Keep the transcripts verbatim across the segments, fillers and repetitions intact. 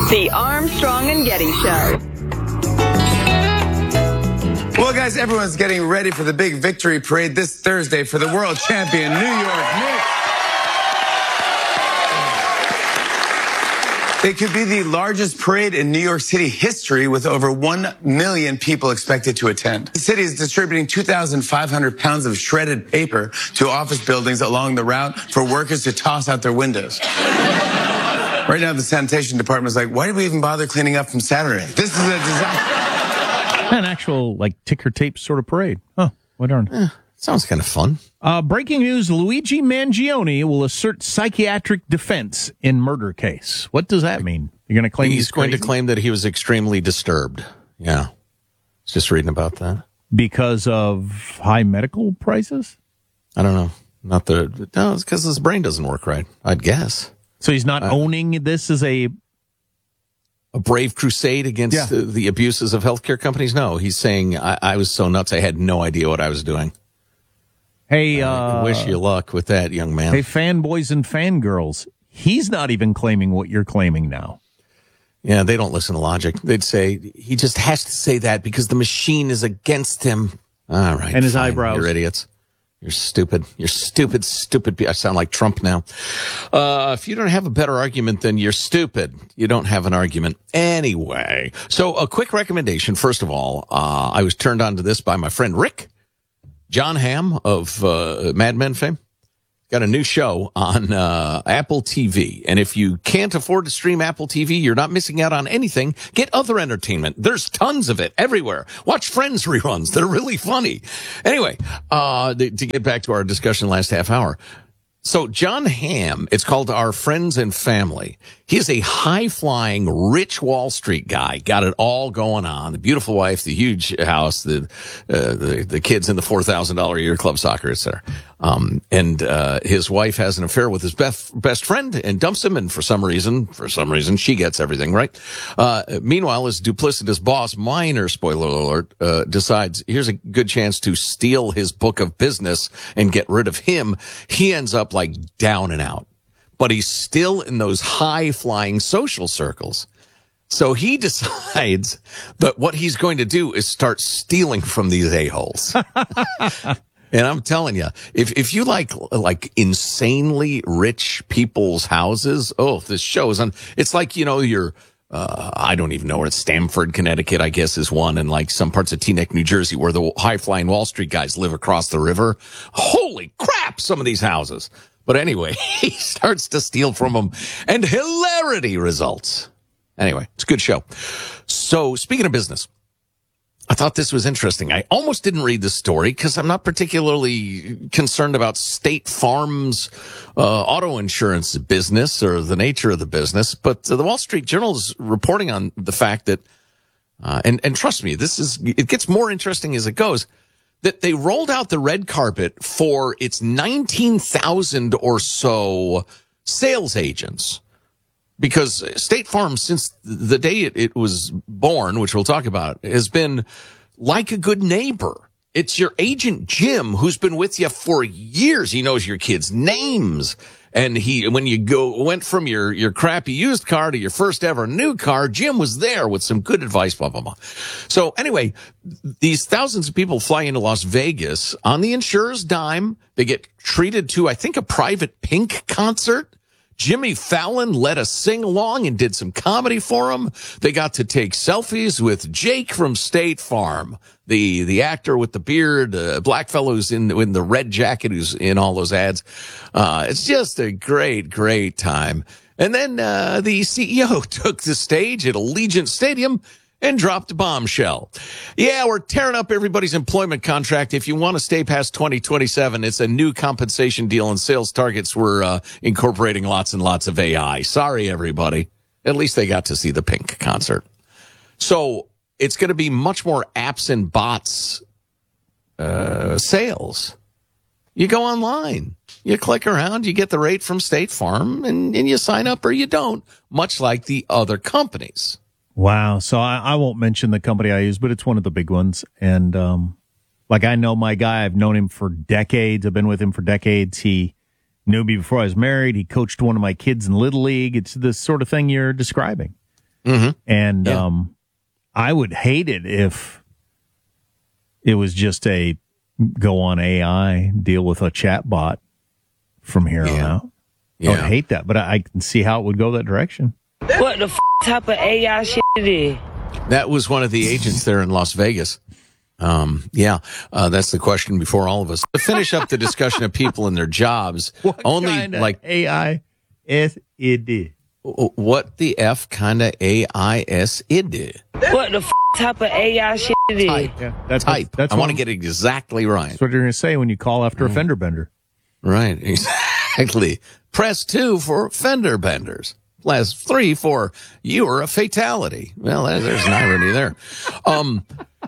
The Armstrong and Getty Show. Well, guys, everyone's getting ready for the big victory parade this Thursday for the world champion New York Knicks. It could be the largest parade in New York City history with over one million people expected to attend. The city is distributing two thousand five hundred pounds of shredded paper to office buildings along the route for workers to toss out their windows. Right now, the sanitation department is like, why did we even bother cleaning up from Saturday? This is a disaster. An actual, like, ticker tape sort of parade. Huh, what darn. Eh, sounds kind of fun. Uh, breaking news, Luigi Mangione will assert psychiatric defense in murder case. What does that mean? You're going to claim he's, he's going crazy? to claim that he was extremely disturbed. Yeah. I was just reading about that. Because of high medical prices? I don't know. Not the, no, it's because his brain doesn't work right, I'd guess. So he's not Uh, owning this as a... A brave crusade against Yeah. the, the abuses of healthcare companies? No, he's saying, I, I was so nuts, I had no idea what I was doing. Hey, uh, I wish you luck with that, young man. Hey, fanboys and fangirls, he's not even claiming what you're claiming now. Yeah, they don't listen to logic. They'd say, he just has to say that because the machine is against him. All right. And his fine. eyebrows. You're idiots. You're stupid. You're stupid, stupid. pe- I sound like Trump now. Uh, if you don't have a better argument, then you're stupid. You don't have an argument. Anyway, so a quick recommendation. First of all, uh, I was turned on to this by my friend Rick, John Hamm of uh, Mad Men fame. Got a new show on uh, Apple T V. And if you can't afford to stream Apple T V, you're not missing out on anything. Get other entertainment. There's tons of it everywhere. Watch Friends reruns. They're really funny. Anyway, uh, to get back to our discussion last half hour. So John Hamm, it's called Our Friends and Family. He's a high-flying, rich Wall Street guy. Got it all going on. The beautiful wife, the huge house, the uh, the, the kids in the four thousand dollars a year club soccer, et cetera. Um, and uh, his wife has an affair with his best, best friend and dumps him, and for some reason, for some reason, she gets everything, right? Uh, meanwhile, his duplicitous boss, minor spoiler alert, uh, decides here's a good chance to steal his book of business and get rid of him. He ends up like down and out. But he's still in those high-flying social circles. So he decides that what he's going to do is start stealing from these a-holes. And I'm telling you, if if you like like insanely rich people's houses, oh, this show is on. It's like, you know, you're, uh, I don't even know where it's Stamford, Connecticut, I guess is one, and like some parts of Teaneck, New Jersey, where the high-flying Wall Street guys live across the river. Holy crap, some of these houses. But anyway, he starts to steal from them, and hilarity results. Anyway, it's a good show. So, speaking of business, I thought this was interesting. I almost didn't read this story because I'm not particularly concerned about State Farm's uh, auto insurance business or the nature of the business. But uh, the Wall Street Journal is reporting on the fact that, uh, and, and trust me, this is, it gets more interesting as it goes, that they rolled out the red carpet for its nineteen thousand or so sales agents. Because State Farm, since the day it, it was born, which we'll talk about, has been like a good neighbor. It's your agent, Jim, who's been with you for years. He knows your kids' names. And he, when you go, went from your, your crappy used car to your first ever new car, Jim was there with some good advice, blah, blah, blah. So anyway, these thousands of people fly into Las Vegas on the insurer's dime. They get treated to, I think, a private Pink concert. Jimmy Fallon led a sing-along and did some comedy for them. They got to take selfies with Jake from State Farm, the the actor with the beard, uh, black fellow who's in, in the red jacket who's in all those ads. Uh, it's just a great, great time. And then uh, the C E O took the stage at Allegiant Stadium and dropped a bombshell. Yeah, we're tearing up everybody's employment contract. If you want to stay past twenty twenty-seven, it's a new compensation deal and sales targets. We're uh, incorporating lots and lots of A I. Sorry, everybody. At least they got to see the Pink concert. So it's going to be much more apps and bots uh, sales. You go online, you click around, you get the rate from State Farm, and, and you sign up or you don't, much like the other companies. Wow. So I, I won't mention the company I use, but it's one of the big ones. And, um, like I know my guy, I've known him for decades. I've been with him for decades. He knew me before I was married. He coached one of my kids in Little League. It's the sort of thing you're describing. Mm-hmm. And Yeah. um, I would hate it if it was just a go on A I, deal with a chat bot from here on Yeah. out. I Yeah. would hate that, but I, I can see how it would go that direction. What the f- type of A I shit it is? That was one of the agents there in Las Vegas. Um, yeah, uh, that's the question before all of us. To finish up the discussion of people and their jobs, What only kind of like A I is it? what the F kind of A I S I D? What the f- type of A I shit it is? Type. Yeah, that's Type. That's I want what- to get it exactly right. That's what you're going to say when you call after a fender bender. Right, exactly. Press two for fender benders. Press three for you are a fatality. Well, there's an irony there. Um,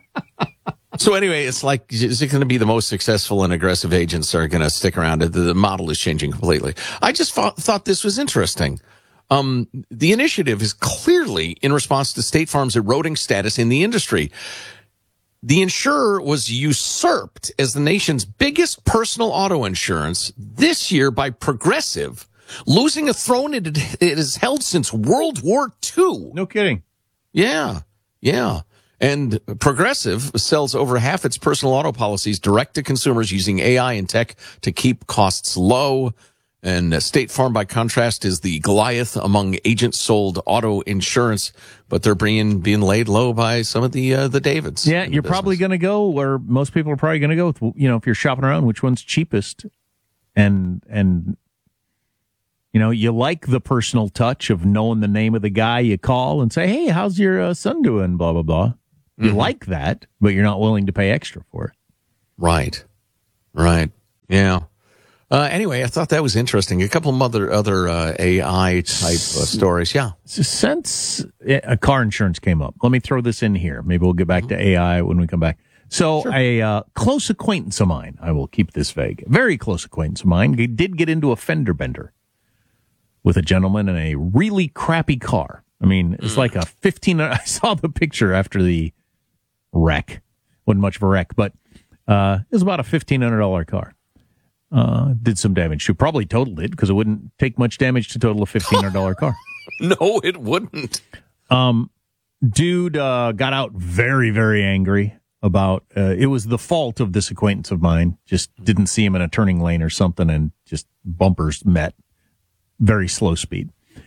so anyway, it's like, is it going to be the most successful and aggressive agents are going to stick around? The, the model is changing completely. I just thought, thought this was interesting. Um, the initiative is clearly in response to State Farm's eroding status in the industry. The insurer was usurped as the nation's biggest personal auto insurance this year by Progressive, losing a throne it, it has held since World War Two. No kidding. Yeah, yeah. And Progressive sells over half its personal auto policies direct to consumers using A I and tech to keep costs low. And State Farm, by contrast, is the Goliath among agent-sold auto insurance, but they're being being laid low by some of the uh, the Davids. Yeah, in the you're probably business. going to go where most people are probably going to go with, you know, if you're shopping around, which one's cheapest. And, and, you know, you like the personal touch of knowing the name of the guy you call and say, hey, how's your uh, son doing? Blah, blah, blah. You Mm-hmm. like that, but you're not willing to pay extra for it. Right, right, yeah. Uh, anyway, I thought that was interesting. A couple of other other uh, A I type uh, stories. Yeah. So since a car insurance came up, let me throw this in here. Maybe we'll get back to A I when we come back. So a uh, close acquaintance of mine, I will keep this vague, very close acquaintance of mine, he did get into a fender bender with a gentleman in a really crappy car. I mean, it's like a fifteen. I saw the picture after the wreck. Wasn't much of a wreck, but uh, it was about a fifteen hundred dollars car. Uh, did some damage to, probably totaled it because it wouldn't take much damage to total a fifteen hundred dollars car. No, it wouldn't. Dude uh, got out very, very angry about uh, it was the fault of this acquaintance of mine. Just didn't see him in a turning lane or something, and just bumpers met. Very slow speed.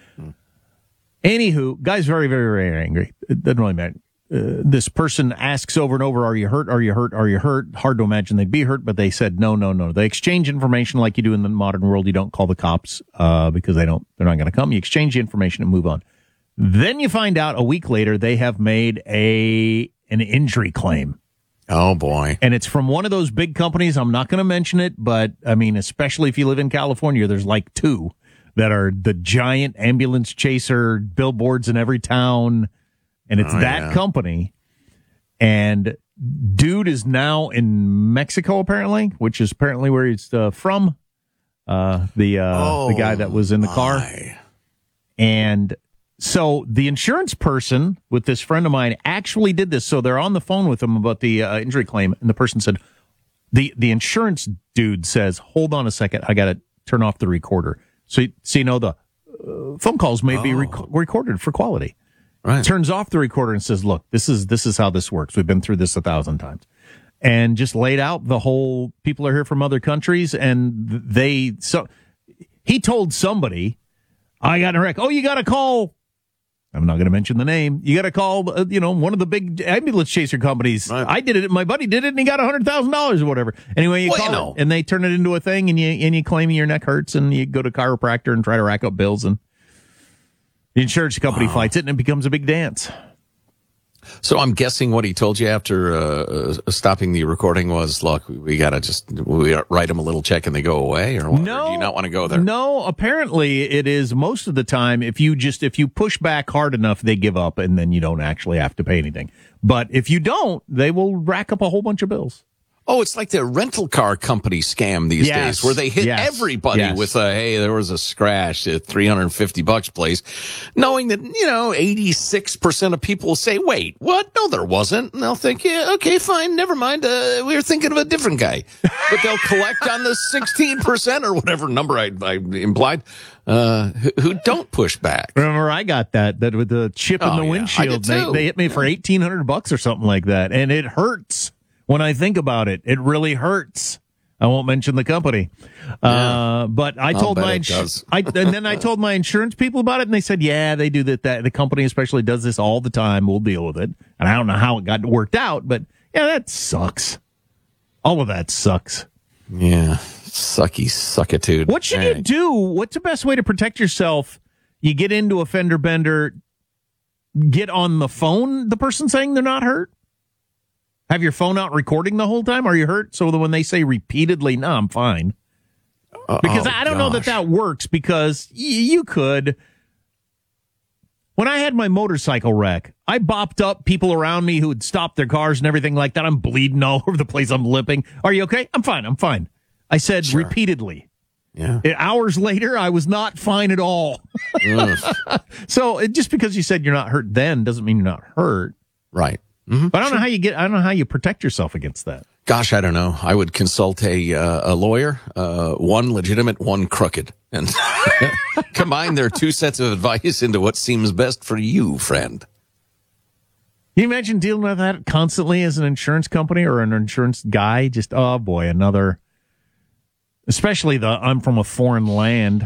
Anywho, guy's very, very, very angry. It doesn't really matter. Uh, this person asks over and over, are you hurt? Are you hurt? Are you hurt? Hard to imagine they'd be hurt, but they said, no, no, no. They exchange information like you do in the modern world. You don't call the cops uh, because they don't, they're not going to come. You exchange the information and move on. Then you find out a week later they have made a an injury claim. Oh, boy. And it's from one of those big companies. I'm not going to mention it, but I mean, especially if you live in California, there's like two that are the giant ambulance chaser billboards in every town. And it's Oh, that yeah. company. And dude is now in Mexico, apparently, which is apparently where he's uh, from. Uh, the uh, the guy that was in the car. My. And so the insurance person with this friend of mine actually did this. So they're on the phone with him about the uh, injury claim. And the person said, the, the insurance dude says, hold on a second. I got to turn off the recorder. So, so you know, the uh, phone calls may be rec- recorded for quality. Right. Turns off the recorder and says, look, this is, this is how this works. We've been through this a thousand times. And just laid out the whole, people are here from other countries. And they, so he told somebody, I got in a wreck. Oh, you got to call. I'm not going to mention the name. You got to call, uh, you know, one of the big ambulance chaser companies. Right. I did it. My buddy did it, and he got a hundred thousand dollars or whatever. Anyway, you Well, call you know. it, and they turn it into a thing, and you and you claim your neck hurts, and you go to chiropractor and try to rack up bills, and the insurance company Wow. fights it, and it becomes a big dance. So I'm guessing what he told you after uh, uh, stopping the recording was, look, we, we got to just we write them a little check and they go away, or what? No, Or do you not want to go there? No, apparently it is most of the time. If you just if you push back hard enough, they give up, and then you don't actually have to pay anything. But if you don't, they will rack up a whole bunch of bills. Oh, it's like the rental car company scam these Yes, days, where they hit yes, everybody yes. with a, hey, there was a scratch at three hundred fifty bucks, please. Knowing that, you know, eighty-six percent of people will say, wait, what? No, there wasn't. And they'll think, yeah, okay, fine, never mind. Uh, we were thinking of a different guy. But they'll collect on the sixteen percent or whatever number I, I implied, uh, who, who don't push back. Remember, I got that, that with the chip Oh, in the yeah, I windshield. did They, too. they hit me for eighteen hundred bucks or something like that. And it hurts when I think about it. It really hurts. I won't mention the company. Uh, but I I'll told bet my, it ins- does. I, and then I told my insurance people about it, and they said, yeah, they do that. That the company especially does this all the time. We'll deal with it. And I don't know how it got worked out, but yeah, that sucks. All of that sucks. Yeah. Sucky suckitude. What should Hey. you do? What's the best way to protect yourself? You get into a fender bender, get on the phone, the person saying they're not hurt? Have your phone out recording the whole time? Are you hurt? So that when they say repeatedly, no, I'm fine. Because Oh, I don't know that gosh. that works, because y- you could. When I had my motorcycle wreck, I bopped up people around me who had stopped their cars and everything like that. I'm bleeding all over the place. I'm limping. Are you okay? I'm fine. I'm fine. I said Sure. repeatedly. Yeah. Uh, Hours later, I was not fine at all. So it, just because you said you're not hurt then doesn't mean you're not hurt. Right. Mm-hmm. But I don't know how you get. I don't know how you protect yourself against that. Gosh, I don't know. I would consult a uh, a lawyer, uh, one legitimate, one crooked, and combine their two sets of advice into what seems best for you, friend. Can you imagine dealing with that constantly as an insurance company or an insurance guy? Just oh boy, another. Especially the I'm from a foreign land.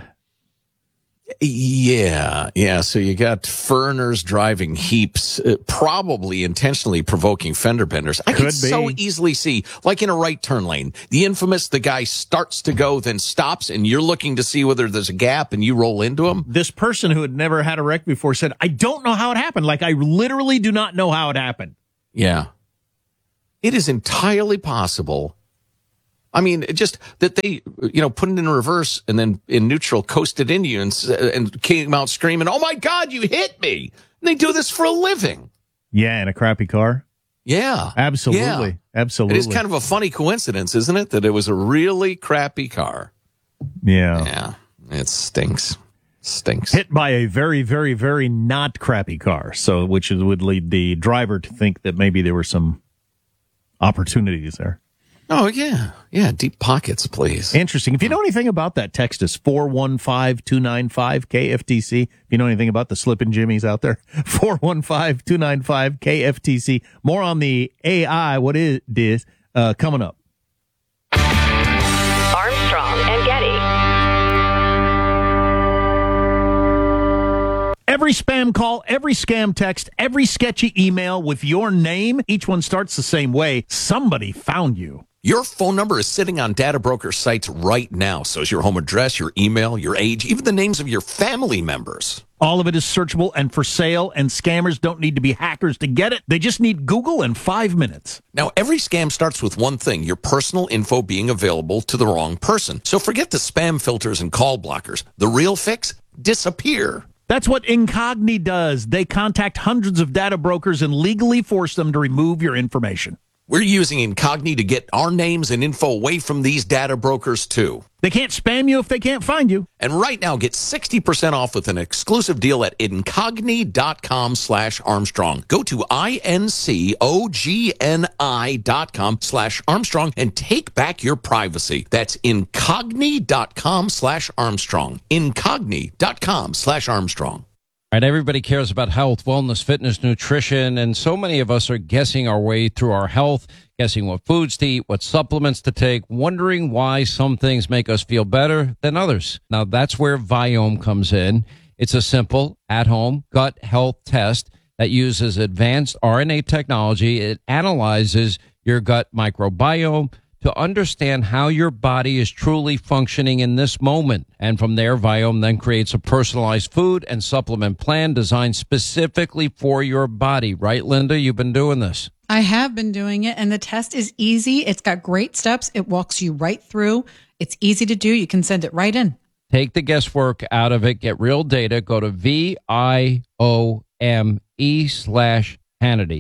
Yeah, yeah. So you got foreigners driving heaps, uh, probably intentionally provoking fender benders. I Could could so be. easily see, like in a right turn lane, the infamous, the guy starts to go, then stops, and you're looking to see whether there's a gap, and you roll into him. This person who had never had a wreck before said, "I don't know how it happened. Like I literally do not know how it happened." Yeah. It is entirely possible. I mean, just that they, you know, put it in reverse and then in neutral coasted into you and, s- and came out screaming, "Oh my God, you hit me." And they do this for a living. Yeah, in a crappy car. Yeah. Absolutely, Yeah. absolutely. It is kind of a funny coincidence, isn't it? That it was a really crappy car. yeah. Yeah. It stinks. Stinks. Hit by a very, very, very not crappy car. So, which is, would lead the driver to think that maybe there were some opportunities there. Oh, yeah. Yeah. Deep pockets, please. Interesting. If you know anything about that, text us four one five, two nine five, K F T C. If you know anything about the slippin' jimmies out there, four one five, two nine five, K F T C. More on the A I, what it is, uh, coming up. Armstrong and Getty. Every spam call, every scam text, every sketchy email with your name, each one starts the same way. Somebody found you. Your phone number is sitting on data broker sites right now. So is your home address, your email, your age, even the names of your family members. All of it is searchable and for sale, and scammers don't need to be hackers to get it. They just need Google in five minutes. Now, every scam starts with one thing, your personal info being available to the wrong person. So forget the spam filters and call blockers. The real fix? Disappear. That's what Incogni does. They contact hundreds of data brokers and legally force them to remove your information. We're using Incogni to get our names and info away from these data brokers, too. They can't spam you if they can't find you. And right now, get sixty percent off with an exclusive deal at incogni.com slash Armstrong. Go to I-N-C-O-G-N-I dot com slash Armstrong and take back your privacy. That's incogni.com slash Armstrong. Incogni.com slash Armstrong. Right, everybody cares about health, wellness, fitness, nutrition, and so many of us are guessing our way through our health, guessing what foods to eat, what supplements to take, wondering why some things make us feel better than others. Now, that's where Viome comes in. It's a simple, at-home gut health test that uses advanced R N A technology. It analyzes your gut microbiome to understand how your body is truly functioning in this moment. And from there, Viome then creates a personalized food and supplement plan designed specifically for your body. Right, Linda? You've been doing this. I have been doing it, and the test is easy. It's got great steps. It walks you right through. It's easy to do. You can send it right in. Take the guesswork out of it. Get real data. Go to V I O M E slash Hannity.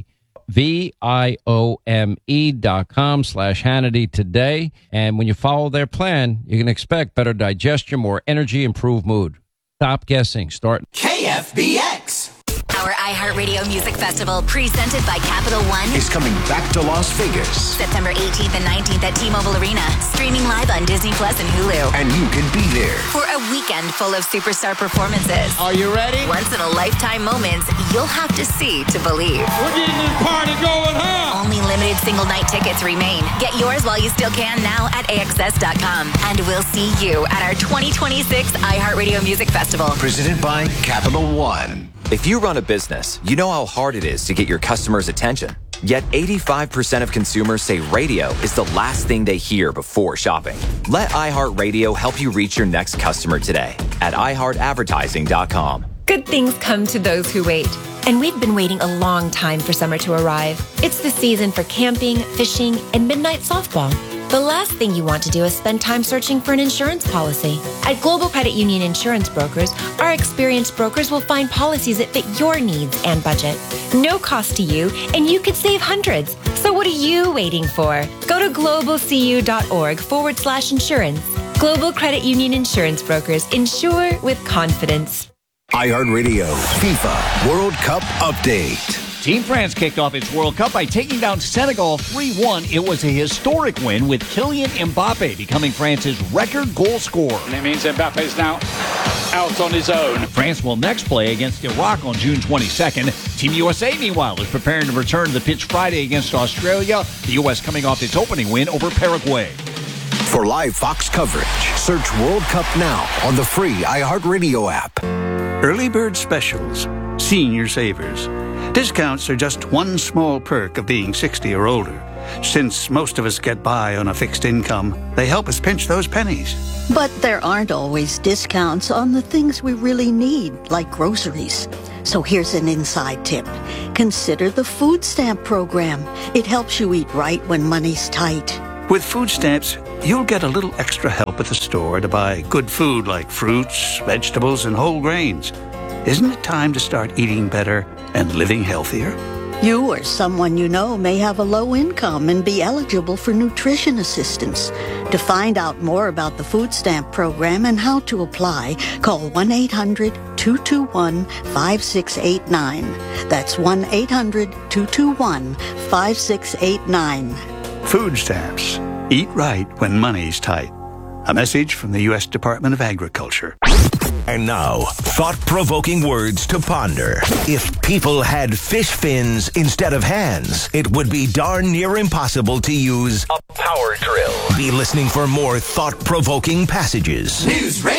V I O M E dot com slash Hannity today. And when you follow their plan, you can expect better digestion, more energy, improved mood. Stop guessing. Start. K F B X. Our iHeartRadio Music Festival, presented by Capital One, is coming back to Las Vegas. September eighteenth and nineteenth at T-Mobile Arena, streaming live on Disney Plus and Hulu. And you can be there For a weekend full of superstar performances. Are you ready? Once-in-a-lifetime moments you'll have to see to believe. We're getting this party going, huh? Only limited single-night tickets remain. Get yours while you still can now at A X S dot com. And we'll see you at our twenty twenty-six iHeartRadio Music Festival. Presented by Capital One. If you run a business, you know how hard it is to get your customers' attention. Yet eighty-five percent of consumers say radio is the last thing they hear before shopping. Let iHeartRadio help you reach your next customer today at i heart advertising dot com. Good things come to those who wait. And we've been waiting a long time for summer to arrive. It's the season for camping, fishing, and midnight softball. The last thing you want to do is spend time searching for an insurance policy. At Global Credit Union Insurance Brokers, our experienced brokers will find policies that fit your needs and budget. No cost to you, and you could save hundreds. So what are you waiting for? Go to globalcu.org forward slash insurance. Global Credit Union Insurance Brokers. Insure with confidence. iHeartRadio FIFA World Cup Update. Team France kicked off its World Cup by taking down Senegal three one. It was a historic win, with Kylian Mbappe becoming France's record goal scorer. And it means Mbappe's now out on his own. France will next play against Iraq on June twenty-second. Team U S A, meanwhile, is preparing to return to the pitch Friday against Australia. The U S coming off its opening win over Paraguay. For live Fox coverage, search World Cup now on the free iHeartRadio app. Early bird specials. Senior savers. Discounts are just one small perk of being sixty or older. Since most of us get by on a fixed income, they help us pinch those pennies. But there aren't always discounts on the things we really need, like groceries. So here's an inside tip. Consider the food stamp program. It helps you eat right when money's tight. With food stamps, you'll get a little extra help at the store to buy good food like fruits, vegetables, and whole grains. Isn't it time to start eating better and living healthier? You or someone you know may have a low income and be eligible for nutrition assistance. To find out more about the food stamp program and how to apply, call one eight hundred two two one five six eight nine. That's one eight hundred two two one five six eight nine. Food stamps. Eat right when money's tight. A message from the U S Department of Agriculture. And now, thought-provoking words to ponder. If people had fish fins instead of hands, it would be darn near impossible to use a power drill. Be listening for more thought-provoking passages. News